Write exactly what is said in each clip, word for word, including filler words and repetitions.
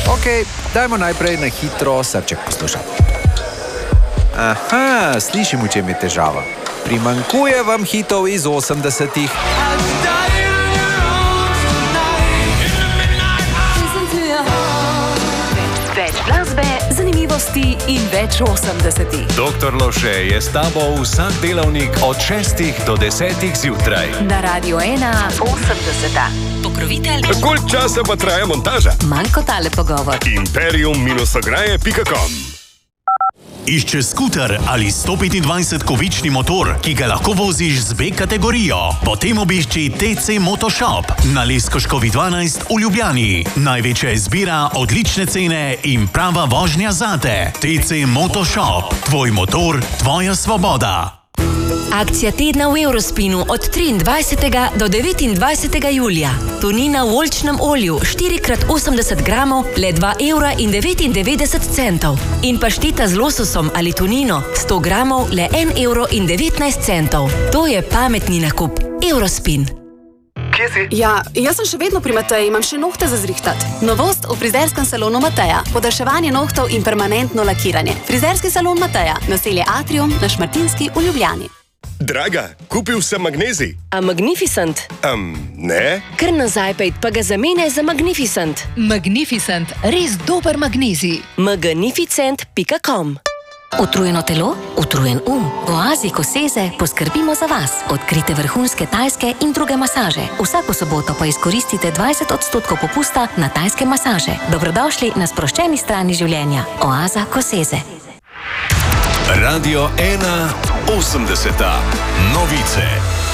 Ok, dajmo najprej na hitro srček poslušati. Aha, slišim, v čem je težava. Primanjkuje vam hitov iz osemdesetih. Več glasbe, zanimivosti in več osemdesetih. Doktor Loše je s tabo vsak delavnik od šestih do desetih zjutraj. Na Radio ena osemdeseta. Pokrovitelj. Koliko časa pa traja montaža? Manj kot tale pogovor. imperium ograje pika com. Išče skuter ali sto petindvajset kovični motor, ki ga lahko voziš z B kategorijo? Potem obišči T C Motoshop na Leskoškovi dvanajst v Ljubljani. Največja izbira, odlične cene in prava vožnja zate. T C Motoshop. Tvoj motor, tvoja svoboda. Akcija tedna v Eurospinu od triindvajsetega do devetindvajsetega julija. Tunina v oljčnem olju štiri krat osemdeset gramov, le dva evra in devetindevetdeset centov. In pašteta z lososom ali tunino sto gramov, le en evro in devetnajst centov. To je pametni nakup. Eurospin. Kje si? Ja, jaz sem še vedno pri Mateji, imam še nohte za zrihtat. Novost v frizerskem salonu Mateja. Podaljševanje nohtov in permanentno lakiranje. Frizerski salon Mateja, naselje Atrium na Šmartinski v Ljubljani. Draga, kupil sem magnezij. A Magnificent? Um, ne? Kar nazaj pejt, pa ga zamenjaj za Magnificent. Magnificent, res dober magnezij. magnificent pika com. Utrujeno telo, utrujen um. V Oazi Koseze poskrbimo za vas. Odkrite vrhunske tajske in druge masaže. Vsako soboto pa izkoristite dvajset odstotkov popusta na tajske masaže. Dobrodošli na sproščeni strani življenja. Oaza Koseze. Radio ena osemdeseta. Novice.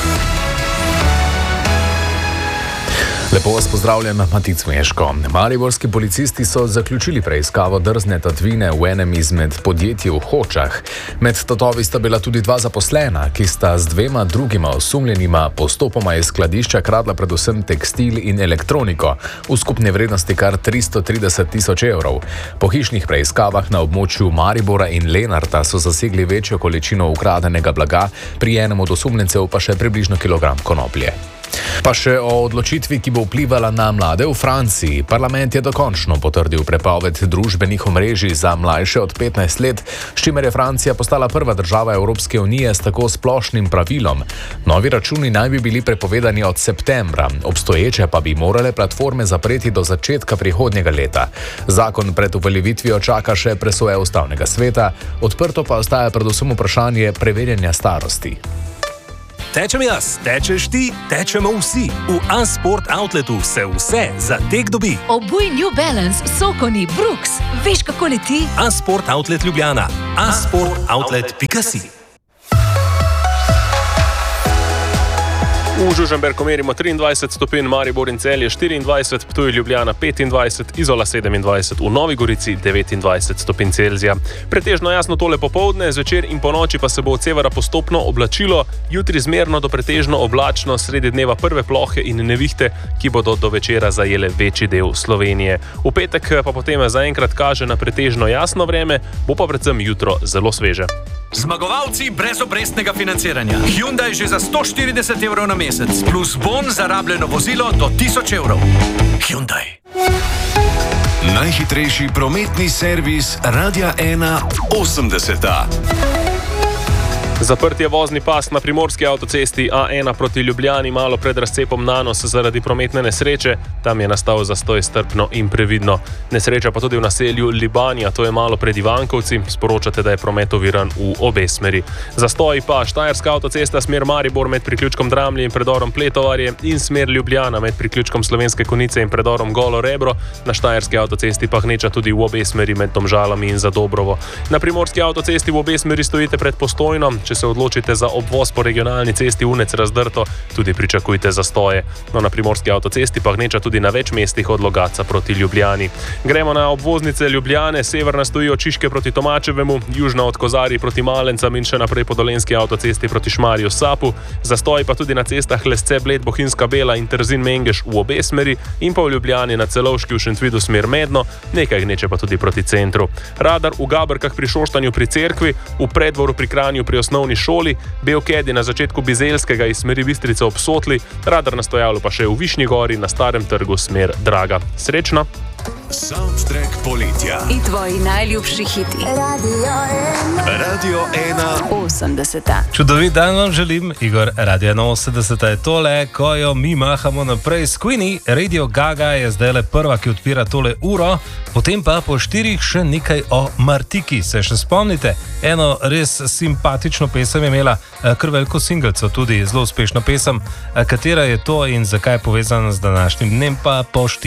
Lepo vas pozdravljam, Matic Meško. Mariborski policisti so zaključili preiskavo drzne tatvine v enem izmed podjetij v Hočah. Med tatovi sta bila tudi dva zaposlena, ki sta z dvema drugima osumljenima postopoma iz skladišča kradla predvsem tekstil in elektroniko v skupni vrednosti kar tristo trideset tisoč evrov. Po hišnih preiskavah na območju Maribora in Lenarta so zasegli večjo količino ukradenega blaga, pri enem od osumljencev pa še približno kilogram konoplje. Pa še o odločitvi, ki bo vplivala na mlade v Franciji. Parlament je dokončno potrdil prepoved družbenih omrežij za mlajše od petnajst let, s čimer je Francija postala prva država Evropske unije s tako splošnim pravilom. Novi računi naj bi bili prepovedani od septembra, obstoječe pa bi morale platforme zapreti do začetka prihodnjega leta. Zakon pred uveljavitvijo čaka še presoje ustavnega sveta, odprto pa ostaja predvsem vprašanje preverjanja starosti. Tečem jaz, tečeš ti, tečemo vsi. V A-Sport Outletu se vse za tek dobi. Obuj New Balance, Sokoni, Brooks. Veš, kako leti? A-Sport Outlet Ljubljana. a sport outlet pika si. V Žužemberku merimo triindvajset stopinj, Maribor in Celje štiriindvajset, Ptuj, Ljubljana petindvajset, Izola sedemindvajset, v Novi Gorici devetindvajset stopinj Celzija. Pretežno jasno tole popoldne, zvečer in ponoči pa se bo od severa postopno oblačilo, jutri zmerno do pretežno oblačno, sredi dneva prve plohe in nevihte, ki bodo do večera zajele večji del Slovenije. V petek pa potem zaenkrat kaže na pretežno jasno vreme, bo pa predvsem jutro zelo sveže. Zmagovalci brez obrestnega financiranja. Hyundai že za sto štirideset evrov na mesec, plus bon za rabljeno vozilo do tisoč evrov. Hyundai. Najhitrejši prometni servis Radia ena osemdeseta. Zaprt je vozni pas na primorski avtocesti A ena proti Ljubljani malo pred razcepom Nanos zaradi prometne nesreče. Tam je nastal zastoj strpno in previdno. Nesreča pa tudi v naselju Libanja, to je malo pred Ivankovci. Sporočate, da je promet oviran v obe smeri. Zastoj pa Štajerska avtocesta smer Maribor med priključkom Dramlje in predorom Pletovarje in smer Ljubljana med priključkom Slovenske Konjice in predorom Golo Rebro. Na Štajerski avtocesti pa gneča tudi v obe smeri med Domžalami in Zadobrovo. Na primorski avtocesti v obe smeri stojite pred Postojno. Če se odločite za obvoz po regionalni cesti Unec Razdrto, tudi pričakujte zastoje. No, na primorski avtocesti pa gneča tudi na več mestih od Logatca proti Ljubljani. Gremo na obvoznice Ljubljane, severna stoji od Šiške proti Tomačevemu, južna od Kozarij proti Malencam in še naprej po dolenski avtocesti proti Šmarju Sapu. Zastoj pa tudi na cestah Lesce Bled, Bohinjska Bela in Trzin Mengeš v obe smeri in pa v Ljubljani na Celovški v Šentvidu smer Medno, nekaj gneče pa tudi proti centru. Radar v Gabrkah pri Šoštanju pri Cerkvi, v Predvoru pri Kranju pri osnovni šoli, Belkedi na začetku Bizeljskega iz smeri Bistrica ob Sotli, radar na stojalu pa še v Višnji Gori na Starem trgu smer Draga. Srečno! Soundtrack poletja. In tvoji najljubši hiti. Radio ena. osemdeseta. Čudovit dan vam želim, Igor, Radio ena osemdeset je tole, ko jo mi mahamo naprej s Queenie. Radio Gaga je zdaj le prva, ki odpira tole uro, potem pa po štirih še nekaj o Martiki. Se še spomnite? Eno res simpatično pesem je imela, kar veliko singelcev, tudi zelo uspešno pesem. Katera je to in zakaj je povezana z današnjim dnem, pa po štirih.